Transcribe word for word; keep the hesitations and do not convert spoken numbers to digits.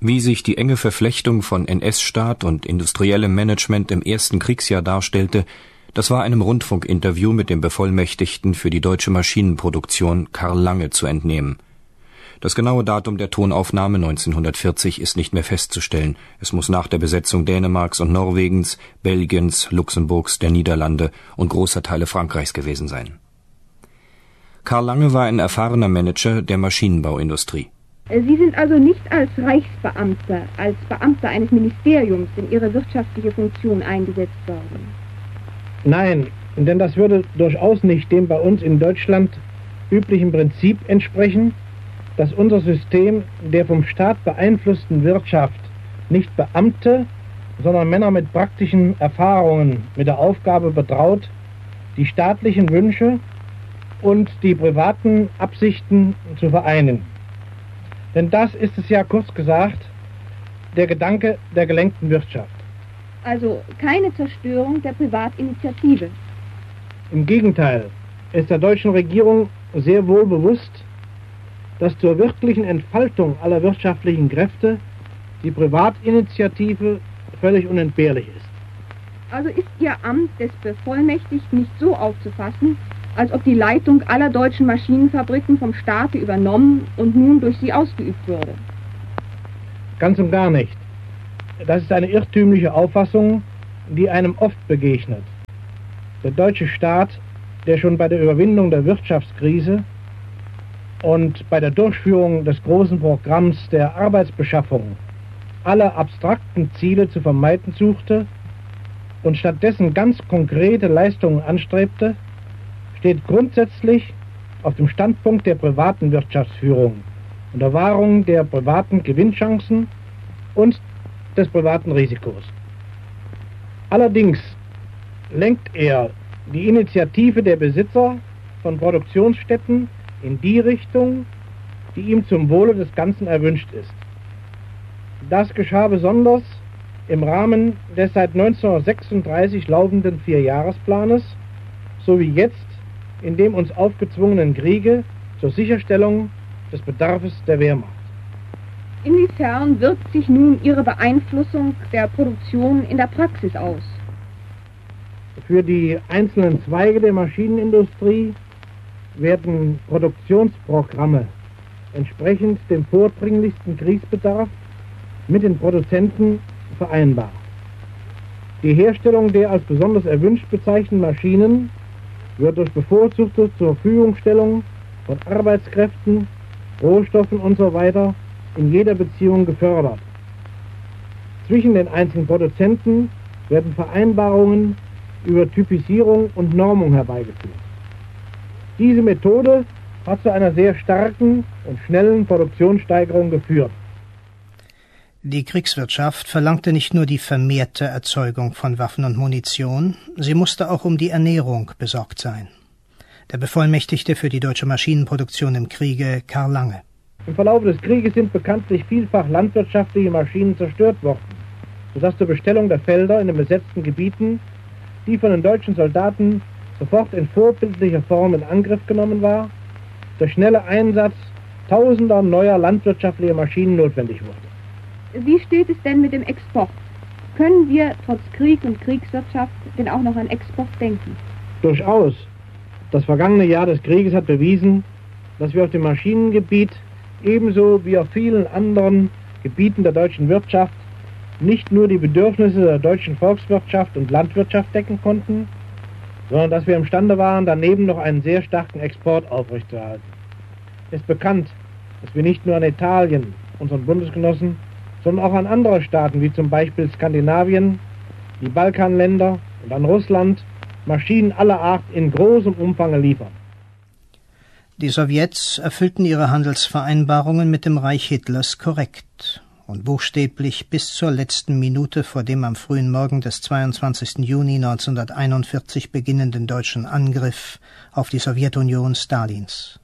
Wie sich die enge Verflechtung von N S-Staat und industriellem Management im ersten Kriegsjahr darstellte, das war einem Rundfunkinterview mit dem Bevollmächtigten für die deutsche Maschinenproduktion Karl Lange zu entnehmen. Das genaue Datum der Tonaufnahme neunzehnhundertvierzig ist nicht mehr festzustellen. Es muss nach der Besetzung Dänemarks und Norwegens, Belgiens, Luxemburgs, der Niederlande und großer Teile Frankreichs gewesen sein. Karl Lange war ein erfahrener Manager der Maschinenbauindustrie. Sie sind also nicht als Reichsbeamter, als Beamter eines Ministeriums in Ihre wirtschaftliche Funktion eingesetzt worden? Nein, denn das würde durchaus nicht dem bei uns in Deutschland üblichen Prinzip entsprechen, dass unser System der vom Staat beeinflussten Wirtschaft nicht Beamte, sondern Männer mit praktischen Erfahrungen mit der Aufgabe betraut, die staatlichen Wünsche und die privaten Absichten zu vereinen. Denn das ist es ja kurz gesagt, der Gedanke der gelenkten Wirtschaft. Also keine Zerstörung der Privatinitiative. Im Gegenteil, ist der deutschen Regierung sehr wohl bewusst, dass zur wirklichen Entfaltung aller wirtschaftlichen Kräfte die Privatinitiative völlig unentbehrlich ist. Also ist Ihr Amt des Bevollmächtigten nicht so aufzufassen, als ob die Leitung aller deutschen Maschinenfabriken vom Staate übernommen und nun durch Sie ausgeübt würde? Ganz und gar nicht. Das ist eine irrtümliche Auffassung, die einem oft begegnet. Der deutsche Staat, der schon bei der Überwindung der Wirtschaftskrise und bei der Durchführung des großen Programms der Arbeitsbeschaffung alle abstrakten Ziele zu vermeiden suchte und stattdessen ganz konkrete Leistungen anstrebte, steht grundsätzlich auf dem Standpunkt der privaten Wirtschaftsführung und der Wahrung der privaten Gewinnchancen und des privaten Risikos. Allerdings lenkt er die Initiative der Besitzer von Produktionsstätten in die Richtung, die ihm zum Wohle des Ganzen erwünscht ist. Das geschah besonders im Rahmen des seit neunzehnhundertsechsunddreißig laufenden Vierjahresplanes sowie jetzt in dem uns aufgezwungenen Kriege zur Sicherstellung des Bedarfs der Wehrmacht. Inwiefern wirkt sich nun Ihre Beeinflussung der Produktion in der Praxis aus? Für die einzelnen Zweige der Maschinenindustrie werden Produktionsprogramme entsprechend dem vordringlichsten Kriegsbedarf mit den Produzenten vereinbart. Die Herstellung der als besonders erwünscht bezeichneten Maschinen wird durch bevorzugte zur Verfügungstellung von Arbeitskräften, Rohstoffen usw. in jeder Beziehung gefördert. Zwischen den einzelnen Produzenten werden Vereinbarungen über Typisierung und Normung herbeigeführt. Diese Methode hat zu einer sehr starken und schnellen Produktionssteigerung geführt. Die Kriegswirtschaft verlangte nicht nur die vermehrte Erzeugung von Waffen und Munition, sie musste auch um die Ernährung besorgt sein. Der Bevollmächtigte für die deutsche Maschinenproduktion im Kriege, Karl Lange. Im Verlauf des Krieges sind bekanntlich vielfach landwirtschaftliche Maschinen zerstört worden, sodass zur Bestellung der Felder in den besetzten Gebieten, die von den deutschen Soldaten sofort in vorbildlicher Form in Angriff genommen war, der schnelle Einsatz tausender neuer landwirtschaftlicher Maschinen notwendig wurde. Wie steht es denn mit dem Export? Können wir trotz Krieg und Kriegswirtschaft denn auch noch an Export denken? Durchaus. Das vergangene Jahr des Krieges hat bewiesen, dass wir auf dem Maschinengebiet ebenso wie auf vielen anderen Gebieten der deutschen Wirtschaft nicht nur die Bedürfnisse der deutschen Volkswirtschaft und Landwirtschaft decken konnten, sondern dass wir imstande waren, daneben noch einen sehr starken Export aufrechtzuerhalten. Es ist bekannt, dass wir nicht nur an Italien, unseren Bundesgenossen, sondern auch an andere Staaten, wie zum Beispiel Skandinavien, die Balkanländer und an Russland, Maschinen aller Art in großem Umfang liefern. Die Sowjets erfüllten ihre Handelsvereinbarungen mit dem Reich Hitlers korrekt und buchstäblich bis zur letzten Minute vor dem am frühen Morgen des zweiundzwanzigsten Juni neunzehnhunderteinundvierzig beginnenden deutschen Angriff auf die Sowjetunion Stalins.